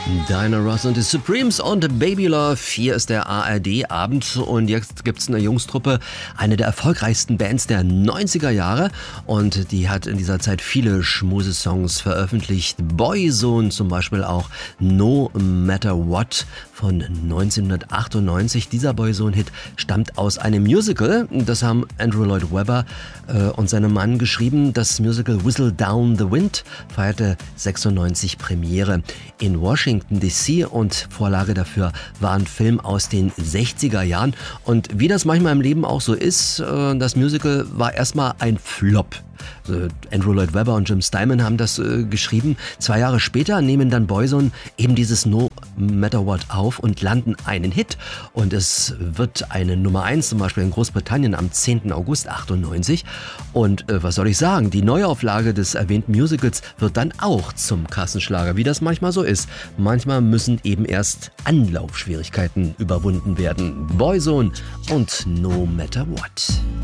Diana Ross und die Supremes und Baby Love. Hier ist der ARD-Abend und jetzt gibt's eine Jungstruppe, eine der erfolgreichsten Bands der 90er Jahre und die hat in dieser Zeit viele Schmusesongs veröffentlicht. Boyzone zum Beispiel auch No Matter What von 1998. Dieser Boyzone-Hit stammt aus einem Musical. Das haben Andrew Lloyd Webber und seinem Mann geschrieben. Das Musical Whistle Down the Wind feierte 96 Premiere in Washington DC und Vorlage dafür war ein Film aus den 60er Jahren. Und wie das manchmal im Leben auch so ist, das Musical war erstmal ein Flop. Andrew Lloyd Webber und Jim Steinman haben das geschrieben. 2 Jahre später nehmen dann Boyzone eben dieses No Matter What auf und landen einen Hit. Und es wird eine Nummer 1 zum Beispiel in Großbritannien am 10. August 98. Und was soll ich sagen, die Neuauflage des erwähnten Musicals wird dann auch zum Kassenschlager, wie das manchmal so ist. Manchmal müssen eben erst Anlaufschwierigkeiten überwunden werden. Boyzone und No Matter What.